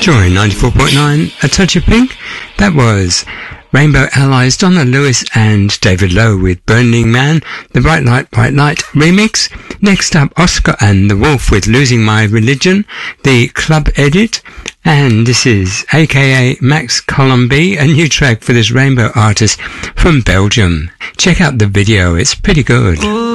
Joy 94.9, A Touch of Pink. That was Rainbow Allies, Donna Lewis and David Lowe with Burning Man, the Bright Light remix. Next up, Oscar and the Wolf with Losing My Religion, the club edit. And this is aka Max Colombi, a new track for this rainbow artist from Belgium. Check out the video, it's pretty good.